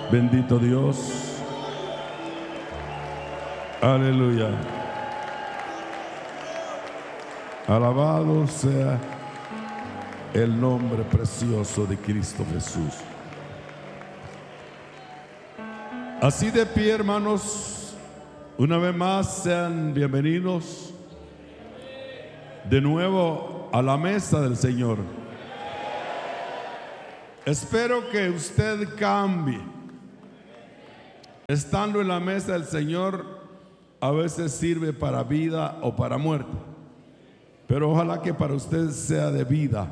Bendito Dios. Aleluya. Alabado sea el nombre precioso de Cristo Jesús. Así de pie, hermanos, una vez más sean bienvenidos de nuevo a la mesa del Señor. Espero que usted cambie. Estando en la mesa del Señor, a veces sirve para vida o para muerte, pero ojalá que para usted sea de vida.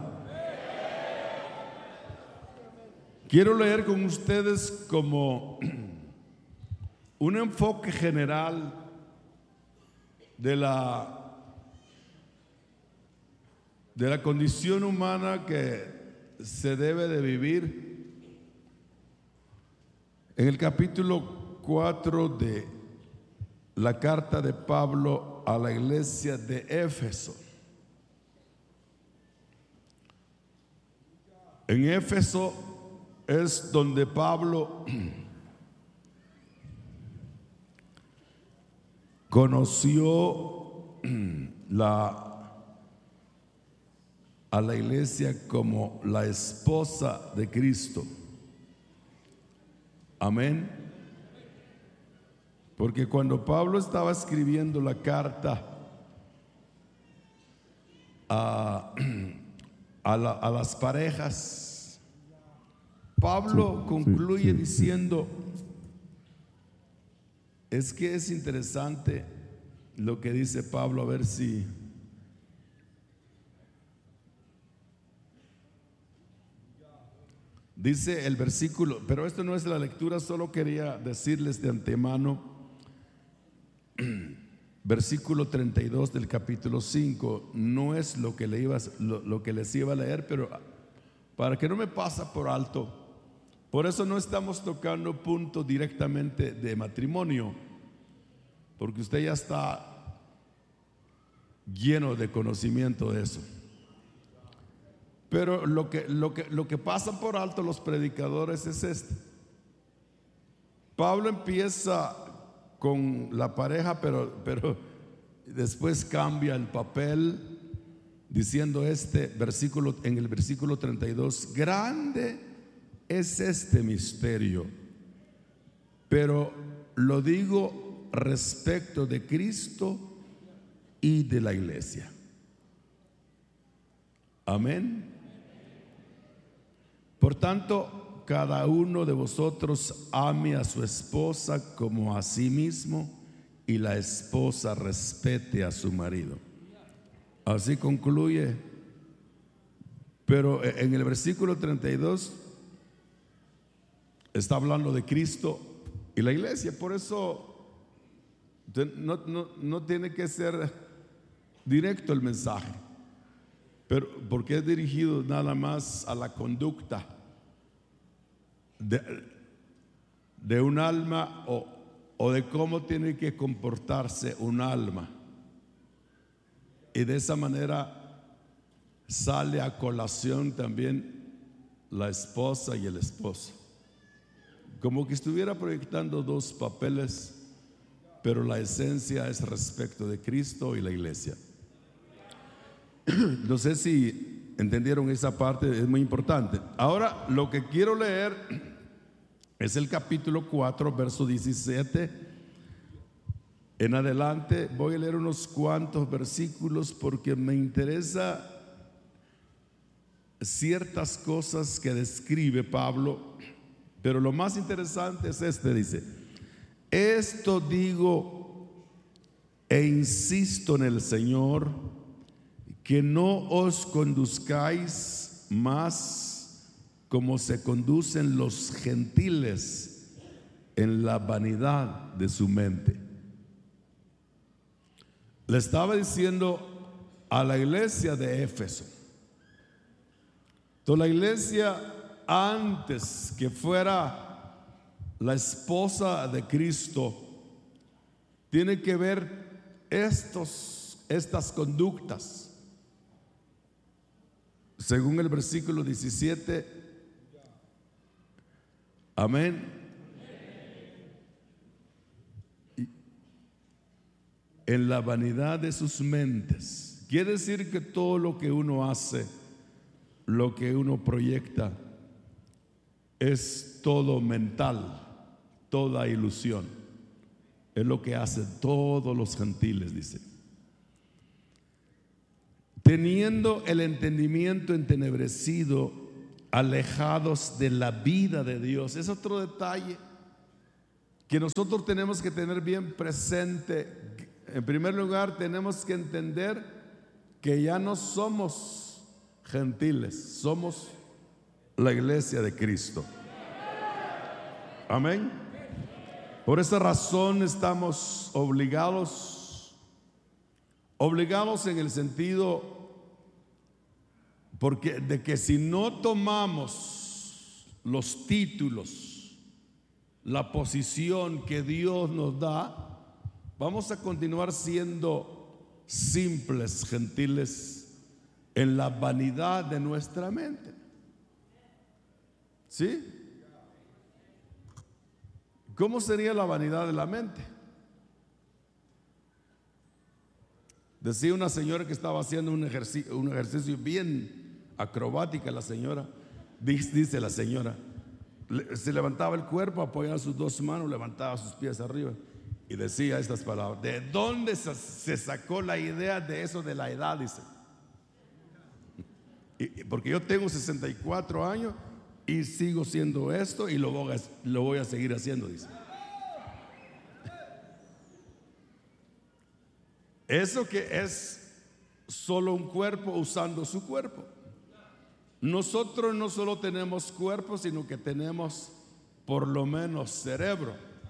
Quiero leer con ustedes como un enfoque general de la condición humana que se debe de vivir en el capítulo 4 de la carta de Pablo a la iglesia de Éfeso. En Éfeso es donde Pablo conoció a la iglesia como la esposa de Cristo. Amén. Porque cuando Pablo estaba escribiendo la carta a las parejas, Pablo concluye diciendo, es que es interesante lo que dice Pablo, a ver si dice el versículo, pero esto no es la lectura, solo quería decirles de antemano, versículo 32 del capítulo 5, no es lo que les iba a leer, pero para que no me pasa por alto, por eso no estamos tocando punto directamente de matrimonio, porque usted ya está lleno de conocimiento de eso. Pero lo que pasa por alto los predicadores es esto. Pablo empieza con la pareja, pero después cambia el papel diciendo versículo, en el versículo 32, grande es este misterio, pero lo digo respecto de Cristo y de la iglesia. Amén. Por tanto, cada uno de vosotros ame a su esposa como a sí mismo, y la esposa respete a su marido. Así concluye. Pero en el versículo 32 está hablando de Cristo y la iglesia. Por eso no tiene que ser directo el mensaje, pero porque es dirigido nada más a la conducta de un alma o de cómo tiene que comportarse un alma, y de esa manera sale a colación también la esposa y el esposo, como que estuviera proyectando dos papeles, pero la esencia es respecto de Cristo y la iglesia. No sé si entendieron esa parte, es muy importante. Ahora lo que quiero leer es el capítulo 4, verso 17 en adelante. Voy a leer unos cuantos versículos porque me interesa ciertas cosas que describe Pablo, pero lo más interesante es dice, esto digo e insisto en el Señor, que no os conduzcáis más como se conducen los gentiles en la vanidad de su mente. Le estaba diciendo a la iglesia de Éfeso. Entonces la iglesia, antes que fuera la esposa de Cristo, tiene que ver estas conductas. Según el versículo 17, amén, en la vanidad de sus mentes. Quiere decir que todo lo que uno hace, lo que uno proyecta, es todo mental, toda ilusión. Es lo que hacen todos los gentiles, dice. Teniendo el entendimiento entenebrecido, alejados de la vida de Dios. Es otro detalle que nosotros tenemos que tener bien presente. En primer lugar, tenemos que entender que ya no somos gentiles, somos la iglesia de Cristo. Amén. Por esa razón estamos obligados en el sentido de que si no tomamos los títulos, la posición que Dios nos da, vamos a continuar siendo simples gentiles en la vanidad de nuestra mente. ¿Sí? ¿Cómo sería la vanidad de la mente? Decía una señora que estaba haciendo un ejercicio bien acrobática. La señora, dice la señora, se levantaba el cuerpo, apoyaba sus dos manos, levantaba sus pies arriba y decía estas palabras. ¿De dónde se sacó la idea de eso de la edad? Dice. Porque yo tengo 64 años y sigo siendo esto y lo voy a seguir haciendo, dice. Eso que es solo un cuerpo usando su cuerpo. Nosotros no solo tenemos cuerpo, sino que tenemos por lo menos cerebro.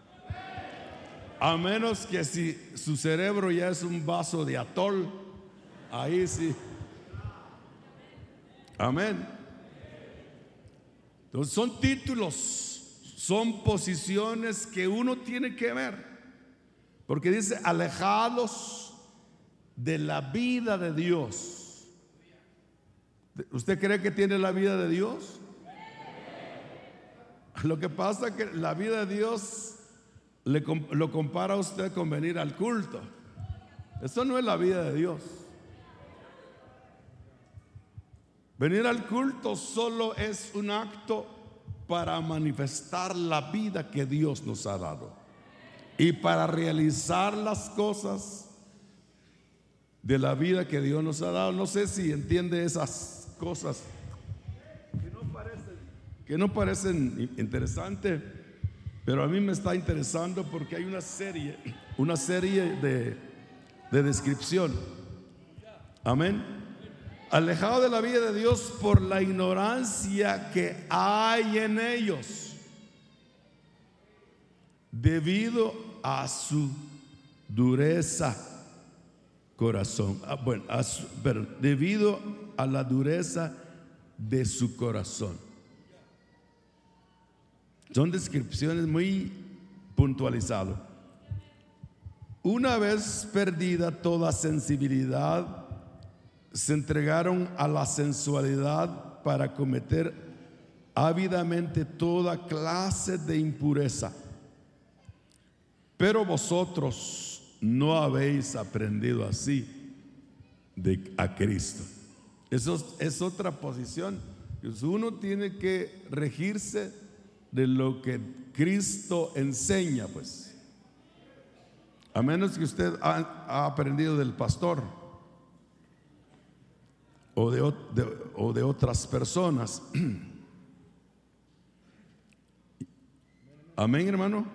A menos que si su cerebro ya es un vaso de atol, ahí sí. Amén. Entonces son títulos, son posiciones que uno tiene que ver, porque dice alejados de la vida de Dios. ¿Usted cree que tiene la vida de Dios? Lo que pasa es que la vida de Dios lo compara a usted con venir al culto. Eso no es la vida de Dios. Venir al culto solo es un acto para manifestar la vida que Dios nos ha dado y para realizar las cosas de la vida que Dios nos ha dado. No sé si entiende esas cosas que no parecen interesantes, pero a mí me está interesando porque hay una serie de descripción. Amén. Alejado de la vida de Dios por la ignorancia que hay en ellos, debido a su dureza corazón. Debido a la dureza de su corazón. Son descripciones muy puntualizadas. Una vez perdida toda sensibilidad, se entregaron a la sensualidad para cometer ávidamente toda clase de impureza. Pero vosotros no habéis aprendido así a Cristo. Eso es otra posición. Uno tiene que regirse de lo que Cristo enseña, pues. A menos que usted ha aprendido del pastor o de otras personas. Amén, hermano.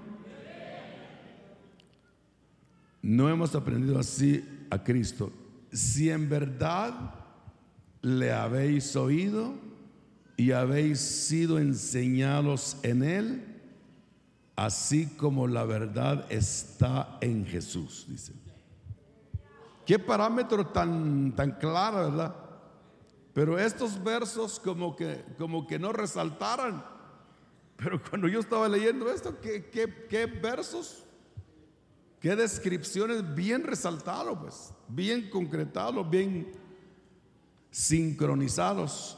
No hemos aprendido así a Cristo. Si en verdad le habéis oído y habéis sido enseñados en Él, así como la verdad está en Jesús, dice. Qué parámetro tan claro, ¿verdad? Pero estos versos como que no resaltaran. Pero cuando yo estaba leyendo esto, qué versos, qué descripciones bien resaltados, pues, bien concretados, bien sincronizados.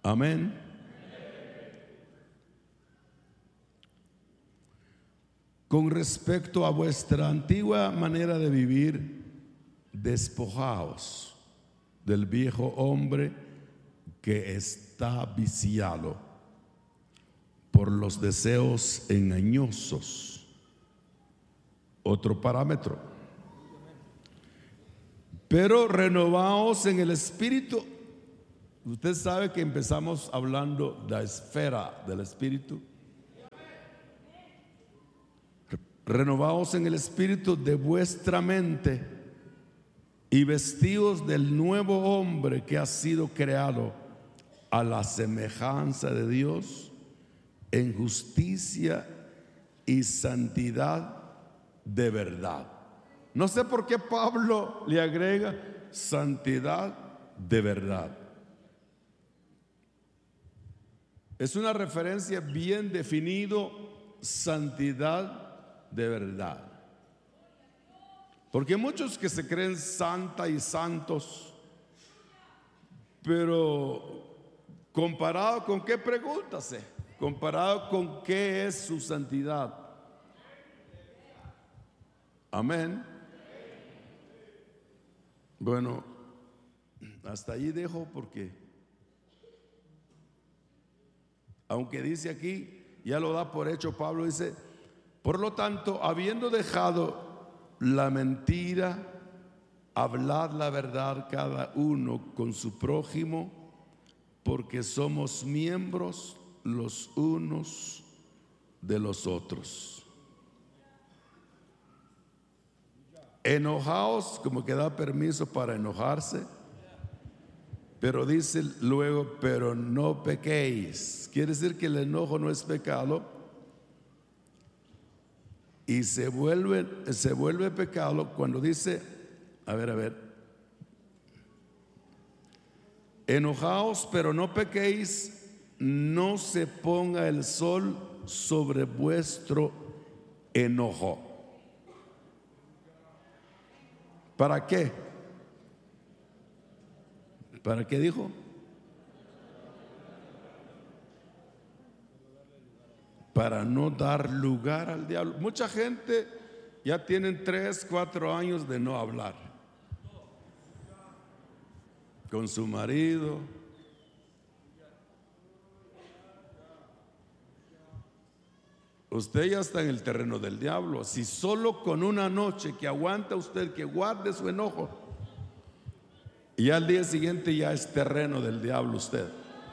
Amén. con respecto a vuestra antigua manera de vivir, despojaos del viejo hombre que está viciado por los deseos engañosos. Otro parámetro. Pero renovaos en el espíritu. Usted sabe que empezamos hablando de la esfera del espíritu. Renovaos en el espíritu de vuestra mente y vestíos del nuevo hombre que ha sido creado a la semejanza de Dios en justicia y santidad de verdad. No sé por qué Pablo le agrega santidad de verdad. Es una referencia bien definido, santidad de verdad. Porque muchos que se creen santa y santos, pero comparado con qué, pregúntase, comparado con qué es su santidad. Amén. Bueno, hasta allí dejo, porque aunque dice aquí, ya lo da por hecho Pablo, dice: por lo tanto, habiendo dejado la mentira, hablad la verdad cada uno con su prójimo, porque somos miembros los unos de los otros. Enojaos, como que da permiso para enojarse, pero dice luego, pero no pequéis. Quiere decir que el enojo no es pecado, y se vuelve pecado cuando dice, a ver, enojaos, pero no pequéis, no se ponga el sol sobre vuestro enojo. ¿Para qué? ¿Para qué dijo? Para no dar lugar al diablo. Mucha gente ya tienen 3, 4 años de no hablar con su marido. Usted ya está en el terreno del diablo. Si solo con una noche que aguanta usted, que guarde su enojo, y al día siguiente ya es terreno del diablo usted.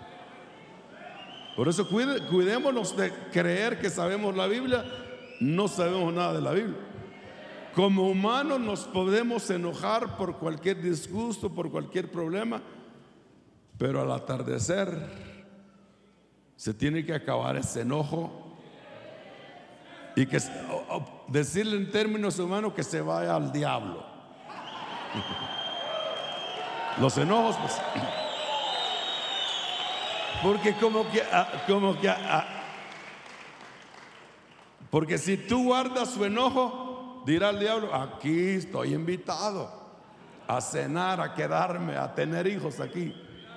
Por eso cuidémonos de creer que sabemos la Biblia. No sabemos nada de la Biblia. Como humanos nos podemos enojar por cualquier disgusto, por cualquier problema, pero al atardecer se tiene que acabar ese enojo y que decirle en términos humanos que se vaya al diablo. Los enojos, pues, porque porque si tú guardas su enojo, dirá el diablo: aquí estoy invitado a cenar, a quedarme, a tener hijos aquí.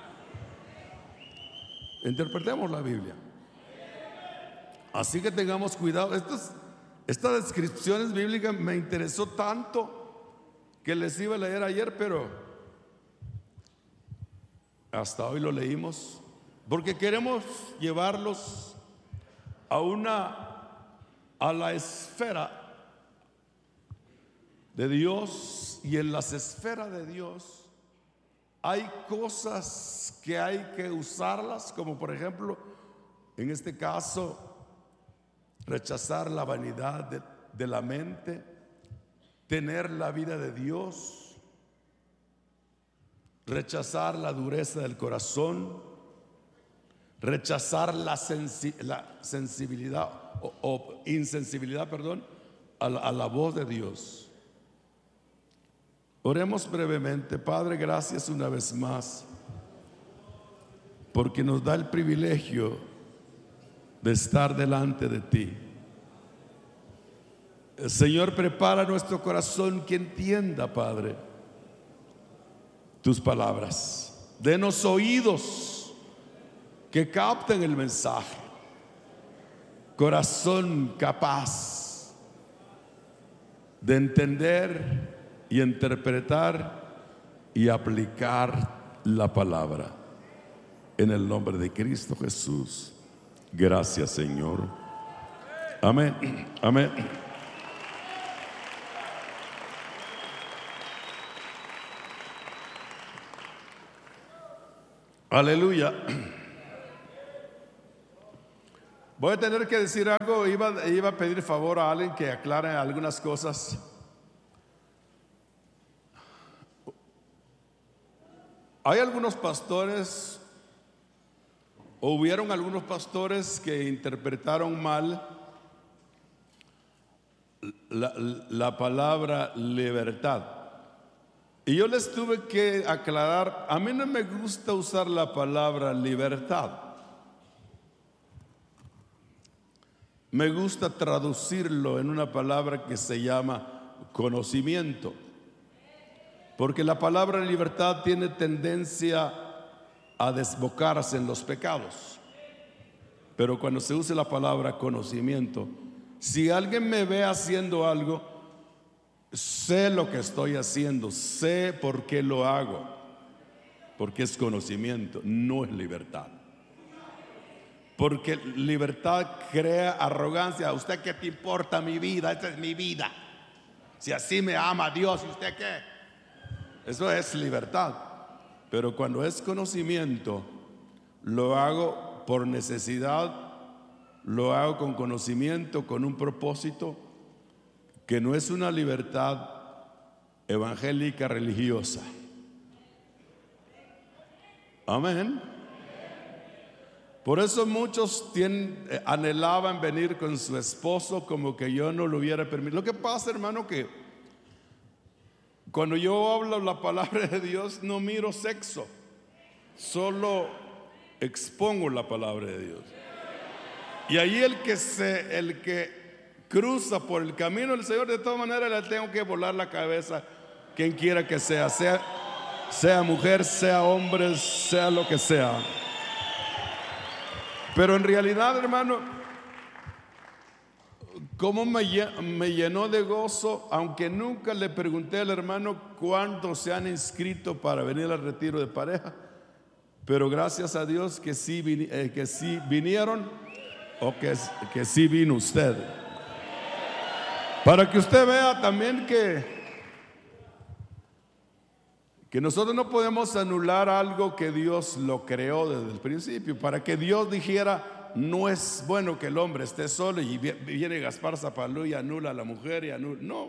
Interpretemos la Biblia. Así que tengamos cuidado. Estas descripciones bíblicas me interesó tanto que les iba a leer ayer, pero hasta hoy lo leímos, porque queremos llevarlos a la esfera de Dios. Y en las esferas de Dios hay cosas que hay que usarlas, como por ejemplo, en este caso, rechazar la vanidad de la mente, tener la vida de Dios, rechazar la dureza del corazón, rechazar la sensibilidad o insensibilidad, a la voz de Dios. Oremos brevemente. Padre, gracias una vez más porque nos da el privilegio de estar delante de ti. Señor, prepara nuestro corazón que entienda, Padre, tus palabras. Denos oídos que capten el mensaje, corazón capaz de entender y interpretar y aplicar la palabra. En el nombre de Cristo Jesús. Gracias, Señor. Amén. Amén. Aleluya. Voy a tener que decir algo. Iba a pedir favor a alguien que aclare algunas cosas. Hay algunos pastores, o hubieron algunos pastores que interpretaron mal la palabra libertad. Y yo les tuve que aclarar, a mí no me gusta usar la palabra libertad. Me gusta traducirlo en una palabra que se llama conocimiento. Porque la palabra libertad tiene tendencia a desbocarse en los pecados. Pero cuando se usa la palabra conocimiento, si alguien me ve haciendo algo, sé lo que estoy haciendo, sé por qué lo hago, porque es conocimiento, no es libertad. Porque libertad crea arrogancia. ¿A usted qué te importa mi vida? Esta es mi vida. Si así me ama Dios, ¿y usted qué? Eso es libertad. Pero cuando es conocimiento, lo hago por necesidad, lo hago con conocimiento, con un propósito, que no es una libertad evangélica religiosa. Amén. Por eso muchos anhelaban venir con su esposo, como que yo no lo hubiera permitido. Lo que pasa, hermano, que cuando yo hablo la palabra de Dios, no miro sexo, solo expongo la palabra de Dios. Y ahí el que cruza por el camino del Señor, de todas maneras le tengo que volar la cabeza, quien quiera que sea mujer, sea hombre, sea lo que sea. Pero en realidad, hermano, cómo me llenó de gozo, aunque nunca le pregunté al hermano cuántos se han inscrito para venir al retiro de pareja, pero gracias a Dios que sí vinieron, o que sí vino usted. Para que usted vea también que nosotros no podemos anular algo que Dios lo creó desde el principio. Para que Dios dijera, no es bueno que el hombre esté solo, y viene Gaspar Zapalú y anula a la mujer y anula. No.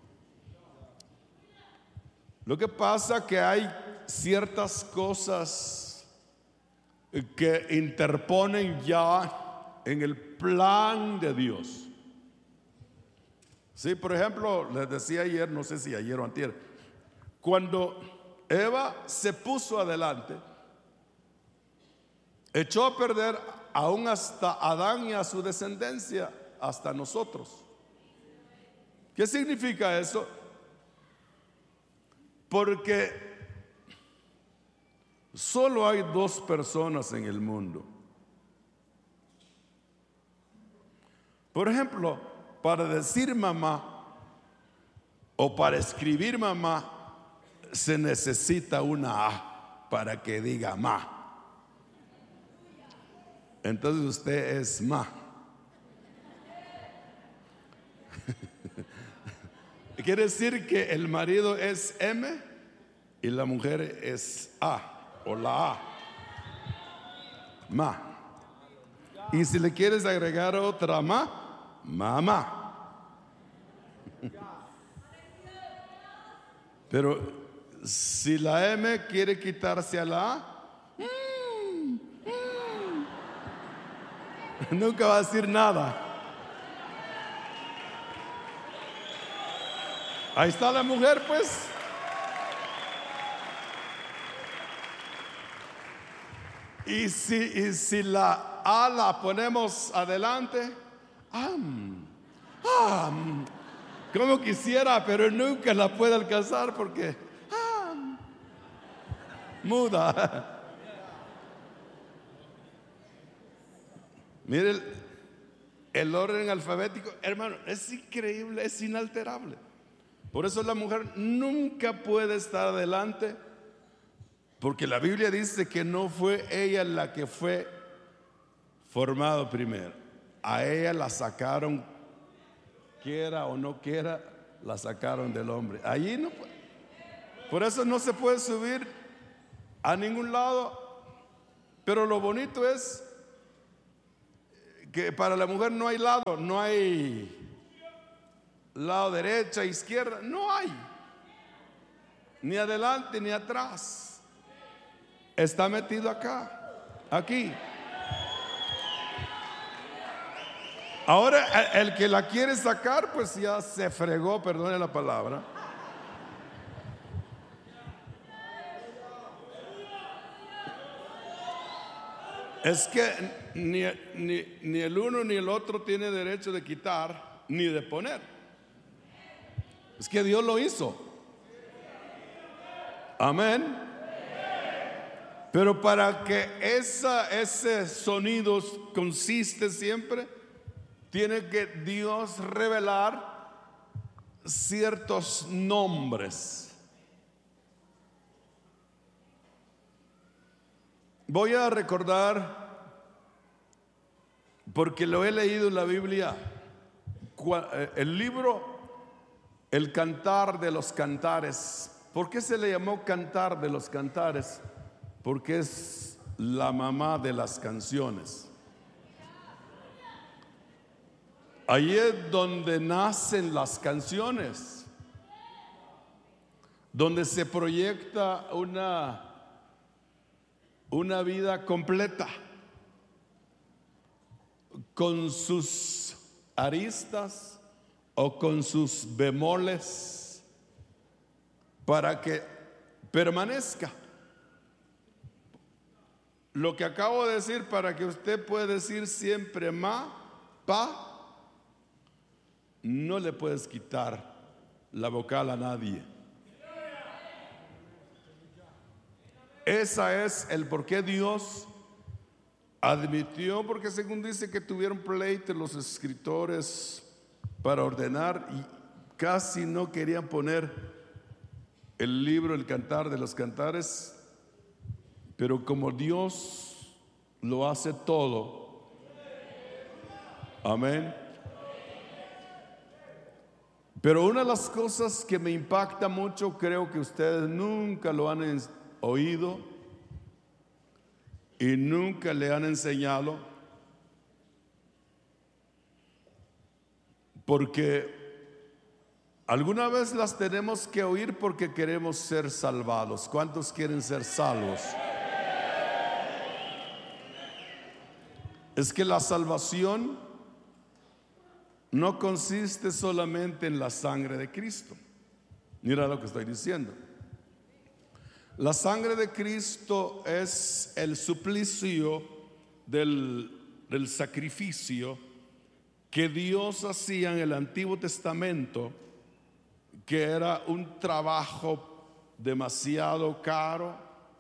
Lo que pasa que hay ciertas cosas que interponen ya en el plan de Dios. Sí, por ejemplo, les decía ayer, no sé si ayer o antier, cuando Eva se puso adelante, echó a perder aún hasta Adán y a su descendencia, hasta nosotros. ¿Qué significa eso? Porque solo hay dos personas en el mundo. Por ejemplo, para decir mamá o para escribir mamá, se necesita una A para que diga ma. Entonces usted es ma. Quiere decir que el marido es M y la mujer es A, o la A. Ma. Y si le quieres agregar otra ma, mamá. Pero si la M quiere quitarse a la A, nunca va a decir nada. Ahí está la mujer, pues. Y si la A la ponemos adelante, como quisiera, pero nunca la puede alcanzar porque muda. Mire el orden alfabético, hermano, es increíble, es inalterable. Por eso la mujer nunca puede estar adelante, porque la Biblia dice que no fue ella la que fue formado primero. A ella la sacaron, quiera o no quiera, la sacaron del hombre. Allí no, por eso no se puede subir a ningún lado. Pero lo bonito es que para la mujer no hay lado, no hay lado derecha, izquierda, no hay, ni adelante ni atrás. Está metido acá, aquí. Ahora el que la quiere sacar, pues ya se fregó, perdone la palabra. Es que ni el uno ni el otro tiene derecho de quitar ni de poner. Es que Dios lo hizo. Amén. Pero para que ese sonido consiste siempre, tiene que Dios revelar ciertos nombres. Voy a recordar, porque lo he leído en la Biblia, el libro El Cantar de los Cantares. ¿Por qué se le llamó Cantar de los Cantares? Porque es la mamá de las canciones. Ahí es donde nacen las canciones, donde se proyecta una vida completa, con sus aristas o con sus bemoles, para que permanezca. Lo que acabo de decir, para que usted pueda decir siempre ma, pa, no le puedes quitar la vocal a nadie. Esa es el por qué Dios admitió, porque según dice que tuvieron pleito los escritores para ordenar y casi no querían poner el libro El Cantar de los Cantares, pero como Dios lo hace todo, amén. Pero una de las cosas que me impacta mucho, creo que ustedes nunca lo han oído y nunca le han enseñado, porque alguna vez las tenemos que oír porque queremos ser salvados. ¿Cuántos quieren ser salvos? Es que la salvación no consiste solamente en la sangre de Cristo. Mira lo que estoy diciendo. La sangre de Cristo es el suplicio del sacrificio que Dios hacía en el Antiguo Testamento, que era un trabajo demasiado caro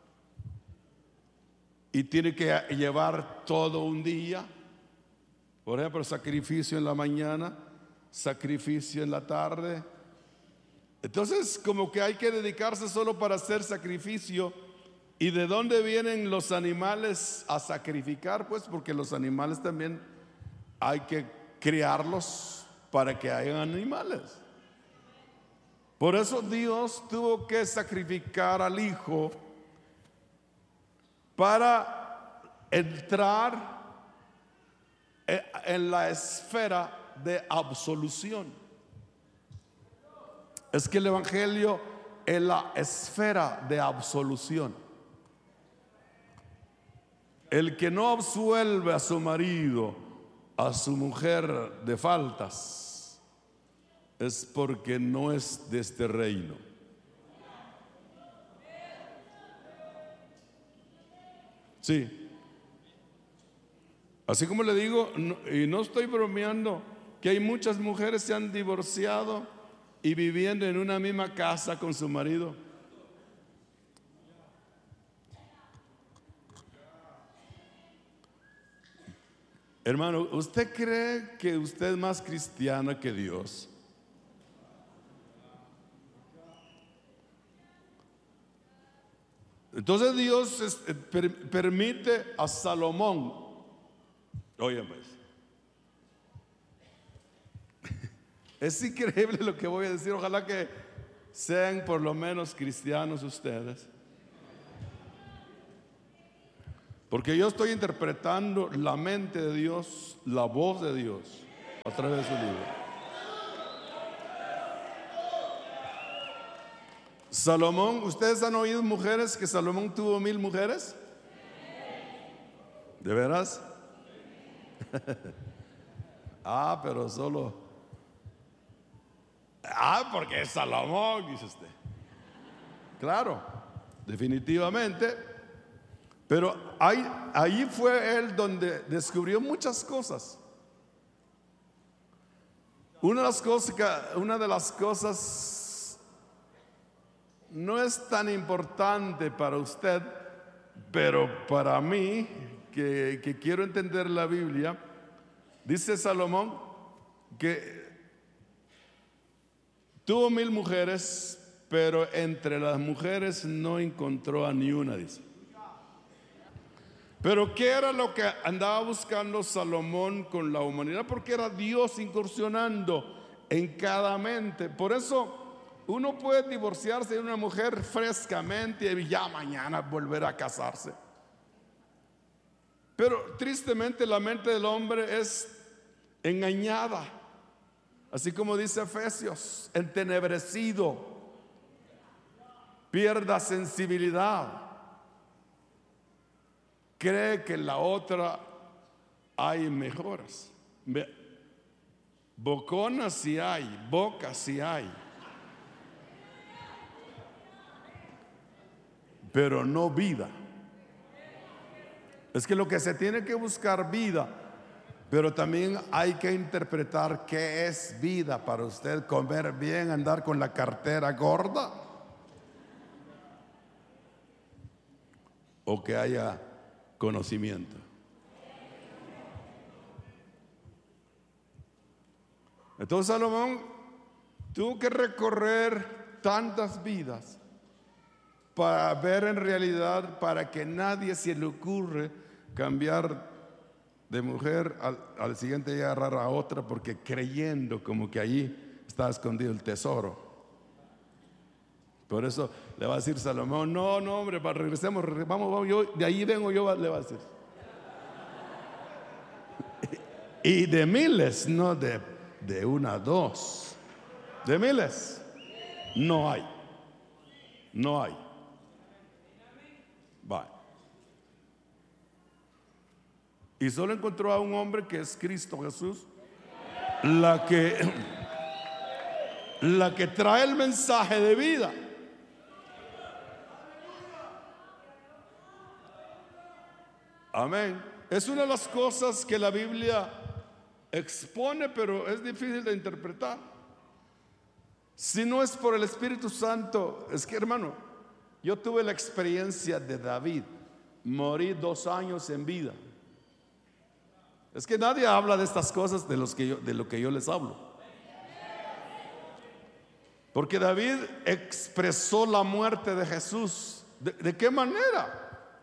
y tiene que llevar todo un día. Por ejemplo, sacrificio en la mañana, sacrificio en la tarde. Entonces, como que hay que dedicarse solo para hacer sacrificio. ¿Y de dónde vienen los animales a sacrificar? Pues porque los animales también hay que criarlos para que hayan animales. Por eso Dios tuvo que sacrificar al Hijo para entrar en la esfera de absolución. Es que el Evangelio es la esfera de absolución. El que no absuelve a su marido, a su mujer de faltas, es porque no es de este reino. Sí. Así como le digo, y no estoy bromeando, que hay muchas mujeres que se han divorciado y viviendo en una misma casa con su marido. Hermano, ¿usted cree que usted es más cristiana que Dios? Entonces Dios permite a Salomón, óyeme, es increíble lo que voy a decir, ojalá que sean por lo menos cristianos ustedes, porque yo estoy interpretando la mente de Dios, la voz de Dios a través de su libro. Salomón, ¿ustedes han oído mujeres que Salomón tuvo 1000 mujeres? ¿De veras? Pero solo. Porque es Salomón, dice usted. Claro, definitivamente. Pero ahí fue él donde descubrió muchas cosas. Una de las cosas no es tan importante para usted, pero para mí, que quiero entender la Biblia, dice Salomón que tuvo 1000 mujeres, pero entre las mujeres no encontró a ni una, dice. Pero ¿qué era lo que andaba buscando Salomón con la humanidad? Porque era Dios incursionando en cada mente. Por eso uno puede divorciarse de una mujer frescamente y ya mañana volver a casarse. Pero tristemente la mente del hombre es engañada, así como dice Efesios, entenebrecido, pierda sensibilidad, cree que en la otra hay mejoras. Boconas sí hay, bocas sí hay, pero no vida. Es que lo que se tiene que buscar vida, pero también hay que interpretar qué es vida para usted. Comer bien, andar con la cartera gorda, o que haya conocimiento. Entonces Salomón tuvo que recorrer tantas vidas para ver en realidad, para que nadie se le ocurre cambiar de mujer al siguiente día agarrar a otra, porque creyendo como que allí está escondido el tesoro. Por eso le va a decir Salomón, no hombre, regresemos, vamos, yo, de ahí vengo yo, le va a decir. Y de miles, no de una, dos, de miles, no hay. Va. Y solo encontró a un hombre que es Cristo Jesús, la que trae el mensaje de vida. Amén. Es una de las cosas que la Biblia expone, pero es difícil de interpretar. Si no es por el Espíritu Santo, es que, hermano, yo tuve la experiencia de David. Morí 2 años en vida. Es que nadie habla de estas cosas de lo que yo les hablo. Porque David expresó la muerte de Jesús. ¿De qué manera?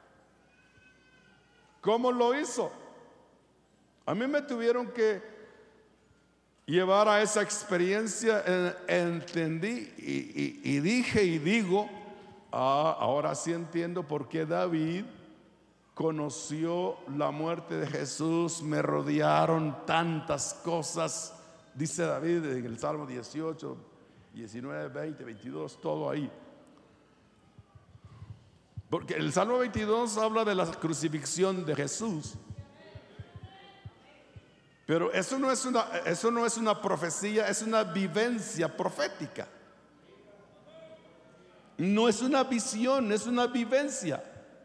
¿Cómo lo hizo? A mí me tuvieron que llevar a esa experiencia. Entendí y dije y digo, ahora sí entiendo por qué David conoció la muerte de Jesús. Me rodearon tantas cosas, dice David en el Salmo 18, 19, 20, 22, todo ahí. Porque el Salmo 22 habla de la crucifixión de Jesús. Pero eso no es una profecía, es una vivencia profética. No es una visión, es una vivencia.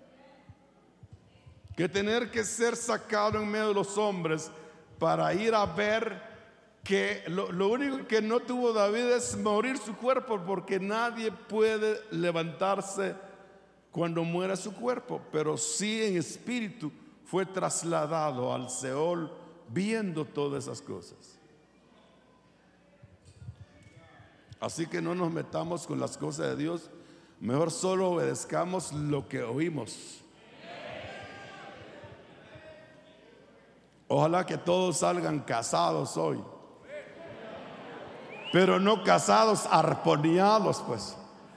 Que tener que ser sacado en medio de los hombres para ir a ver que lo único que no tuvo David es morir su cuerpo, porque nadie puede levantarse cuando muera su cuerpo, pero sí en espíritu fue trasladado al Seol viendo todas esas cosas. Así que no nos metamos con las cosas de Dios. Mejor solo obedezcamos lo que oímos. Ojalá que todos salgan casados hoy, pero no casados arponiados, pues,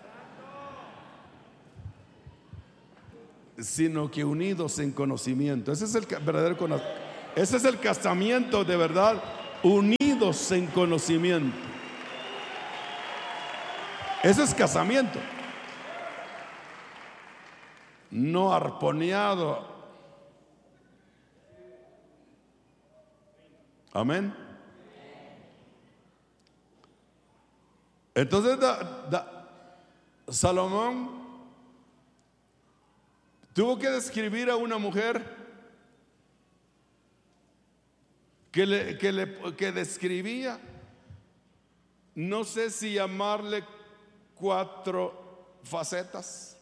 sino que unidos en conocimiento. Ese es el verdadero conocimiento. Ese es el casamiento de verdad, unidos en conocimiento. Ese es casamiento, no arponiado. Amén. Entonces Salomón tuvo que describir a una mujer que describía, no sé si llamarle 4 facetas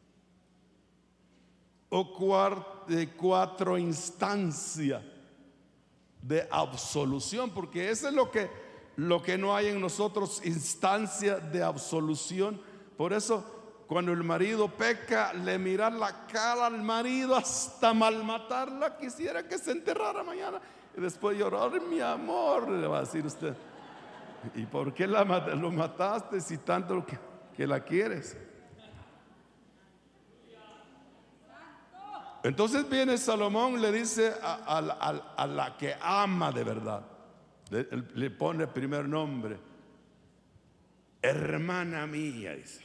o 4 instancias de absolución, porque eso es lo que no hay en nosotros, instancia de absolución. Por eso cuando el marido peca, le mira la cara al marido hasta malmatarla, quisiera que se enterrara mañana y después llorar, mi amor, le va a decir usted. ¿Y por qué lo mataste si tanto que la quieres? Entonces viene Salomón, le dice a la que ama de verdad, le pone el primer nombre, hermana mía, dice.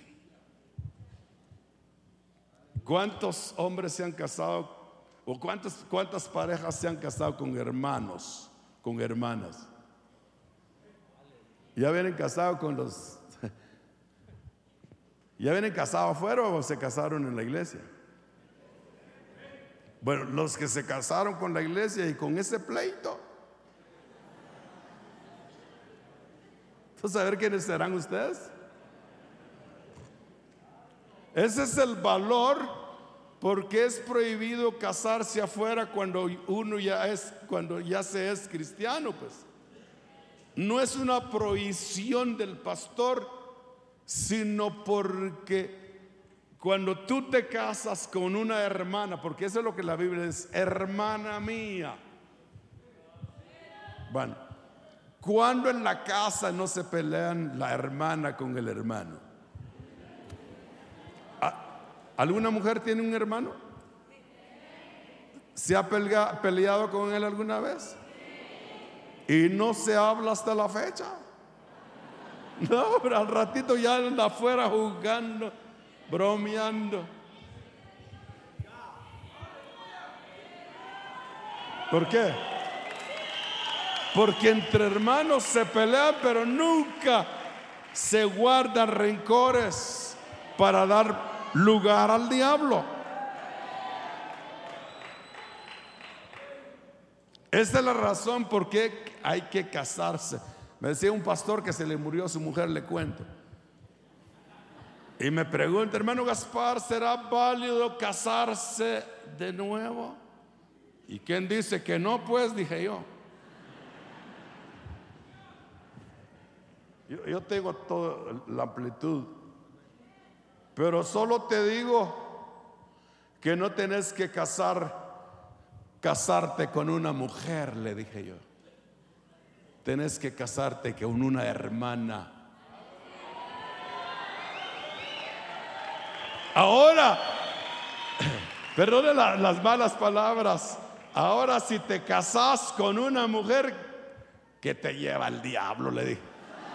¿Cuántos hombres se han casado o cuántas parejas se han casado con hermanos, con hermanas? ¿Ya vienen casados ¿Ya vienen casados afuera o se casaron en la iglesia? Bueno, los que se casaron con la iglesia y con ese pleito, ¿entonces a ver quiénes serán ustedes? Ese es el valor, porque es prohibido casarse afuera cuando ya se es cristiano, pues. No es una prohibición del pastor, sino porque cuando tú te casas con una hermana, porque eso es lo que la Biblia dice, hermana mía. Bueno, cuando en la casa no se pelean la hermana con el hermano. ¿Alguna mujer tiene un hermano? ¿Se ha peleado con él alguna vez? ¿Y no se habla hasta la fecha? No, pero al ratito ya anda afuera jugando, bromeando. ¿Por qué? Porque entre hermanos se pelean, pero nunca se guardan rencores para dar lugar al diablo. Esta es la razón por qué hay que casarse. Me decía un pastor que se le murió a su mujer, le cuento. Y me pregunta, hermano Gaspar, ¿será válido casarse de nuevo? ¿Y quién dice que no? Pues dije yo. Yo tengo toda la amplitud, pero solo te digo que no tenés que casarte con una mujer, le dije yo. Tenés que casarte con una hermana. Ahora, perdone las malas palabras, ahora si te casas con una mujer, que te lleva al diablo, le dije.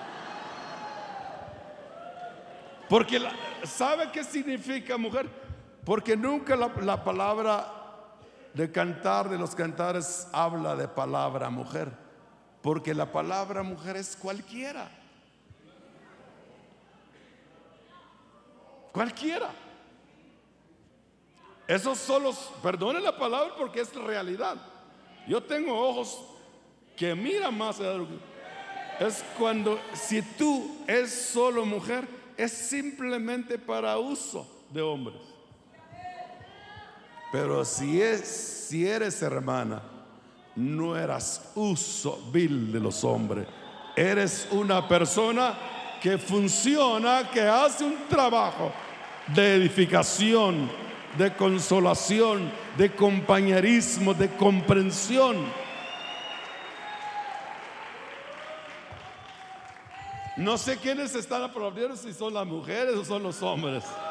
Porque ¿sabe qué significa mujer? Porque nunca la palabra de cantar, de los cantares, habla de palabra mujer. Porque la palabra mujer es cualquiera. Cualquiera. Eso solo, perdone la palabra porque es realidad. Yo tengo ojos que miran más allá de lo que es. Cuando, si tú es solo mujer, es simplemente para uso de hombres. Pero si eres hermana, no eras uso vil de los hombres. Eres una persona que funciona, que hace un trabajo de edificación, de consolación, de compañerismo, de comprensión. No sé quiénes están aplaudiendo, si son las mujeres o son los hombres.